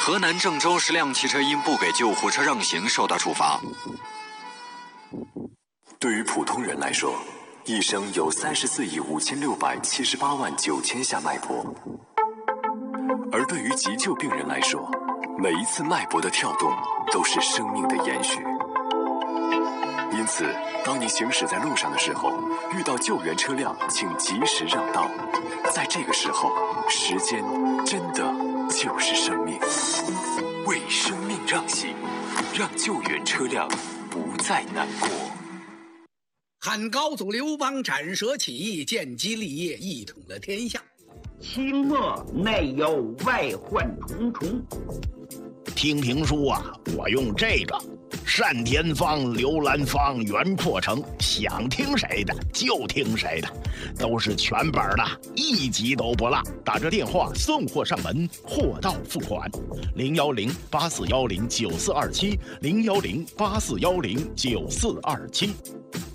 河南郑州10辆汽车因不给救护车让行受到处罚。 对于普通人来说，一生有34.5678.9下脉搏，而对于急救病人来说，每一次脉搏的跳动都是生命的延续。因此，当你行驶在路上的时候，遇到救援车辆，请及时让道。在这个时候，时间真的就是生命。为生命让行，让救援车辆不再难过。 汉高祖刘邦斩蛇起义，建基立业，一统了天下。 清末内忧外患重重。 听评书啊，我用这个单田芳、刘兰芳、袁阔成，想听谁的就听谁的，都是全本的，一集都不落。打着电话送货上门，货到付款。010-8410-9427，010-8410-9427。